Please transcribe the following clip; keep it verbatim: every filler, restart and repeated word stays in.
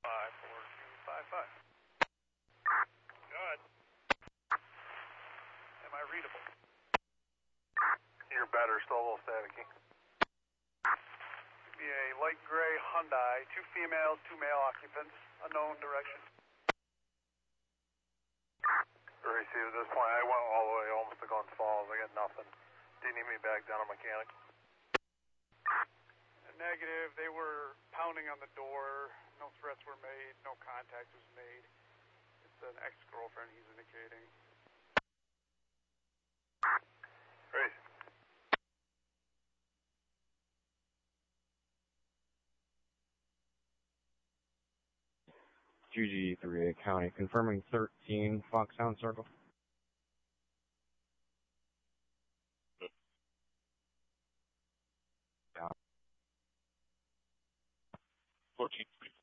five four two five five. Good. Am I readable? Your battery's still a little staticky. Be a light gray Hyundai, two females, two male occupants, unknown direction. Receive at this point. I went all the way almost to Glens Falls. I got nothing. Do you need me back down a mechanic? Negative. They were pounding on the door. No threats were made. No contact was made. It's an ex-girlfriend he's indicating. Great. G G three A County, confirming thirteen Foxhound Circle. fourteen.